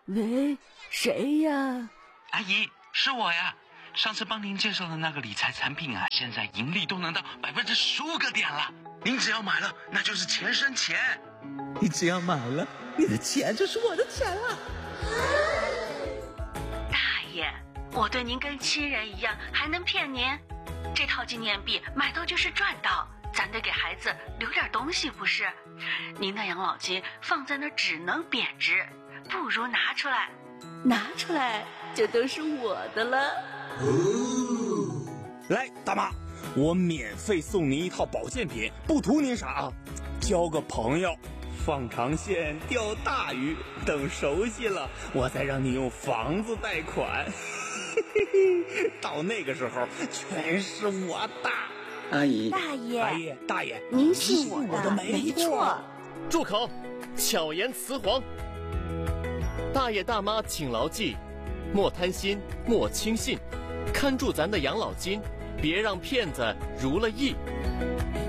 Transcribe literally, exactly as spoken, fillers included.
喂，谁呀？ 阿姨，是我呀。上次帮您介绍的那个理财产品啊，现在盈利都能到百分之十五个点了。您只要买了，那就是钱生钱。 你只要买了，你的钱就是我的钱了。 大爷，我对您跟亲人一样，还能骗您？这套纪念币买到就是赚到，咱得给孩子留点东西不是？您的养老金放在那儿只能贬值，不如拿出来。 拿出来就都是我的了。 哦， 来，大妈，我免费送您一套保健品，不图您啥啊，交个朋友，放长线钓大鱼，等熟悉了，我再让你用房子贷款。到那个时候，全是我的。 阿姨， 大爷， 阿姨，大爷， 您信我的， 没错。 住口！巧言辞黄。大爷大妈请牢记，莫贪心，莫轻信，看住咱的养老金，别让骗子如了意。